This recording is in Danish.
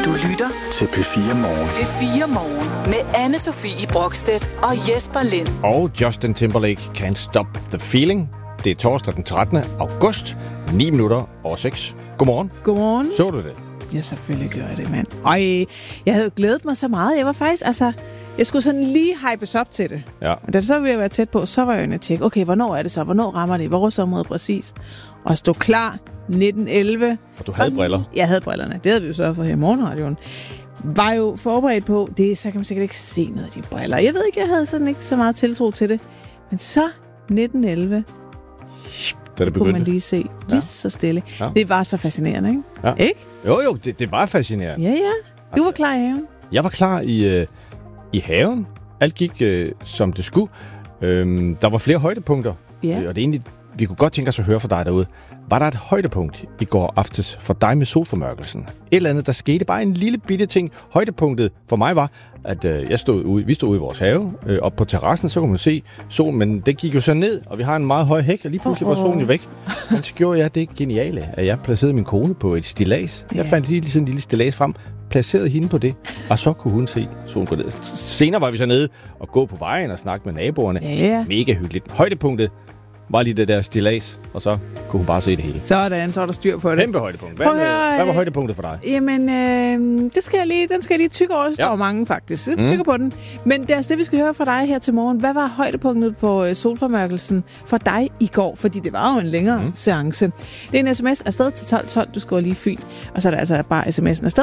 Du lytter til P4 Morgen. P4 Morgen med Anne-Sophie Brokstedt og Jesper Lind. Og Justin Timberlake, Can't Stop the Feeling. Det er torsdag den 13. august, 9 minutter over 6. Godmorgen. Godmorgen. Så du det? Ja, selvfølgelig gør jeg det, mand. Og jeg havde glædet mig så meget. Jeg var faktisk, jeg skulle sådan lige hypes op til det. Ja. Og da det så ville jeg være tæt på, så var jeg inde og tjekke, okay, hvornår er det så? Hvornår rammer det i vores område præcis? Og stå klar 1911. Og du havde briller? Jeg havde brillerne. Det havde vi jo så for her i morgenradioen. Var jo forberedt på, så kan man sikkert ikke se noget af de briller. Jeg ved ikke, jeg havde sådan ikke så meget tiltro til det. Men så 1911, da det kunne man lige se lige så stille. Ja. Det var så fascinerende, ikke? Ja. Ikke? Jo, det var fascinerende. Ja. Du var klar i haven. Jeg var klar i haven. Alt gik, som det skulle. Der var flere højdepunkter. Ja. Og det er egentlig, vi kunne godt tænke os at høre fra dig derude. Var der et højdepunkt i går aftes for dig med solformørkelsen? Et eller andet, der skete, bare en lille bitte ting. Højdepunktet for mig var, at vi stod ude i vores have, op på terrassen, så kunne man se solen, men det gik jo så ned, og vi har en meget høj hæk, og lige pludselig var solen jo væk. Men så gjorde jeg det geniale, at jeg placerede min kone på et stillads. Jeg fandt lige sådan en lille stillads frem, placerede hende på det, og så kunne hun se solen gå ned. Senere var vi så nede og gå på vejen og snakke med naboerne. Ja. Mega hyggeligt. Højdepunktet var lige det der stillads, og så kunne hun bare se det hele. Sådan, så er der styr på det. Kæmpe højdepunkt. Hvad var højdepunktet for dig? Jamen, den skal jeg lige tykke over. Der står mange faktisk. Jeg tykker på den. Men det er det, vi skal høre fra dig her til morgen. Hvad var højdepunktet på solformørkelsen for dig i går? Fordi det var jo en længere seance. Det er en sms afsted til 1212. Du skriver lige Fyn. Og så er der altså bare sms'en afsted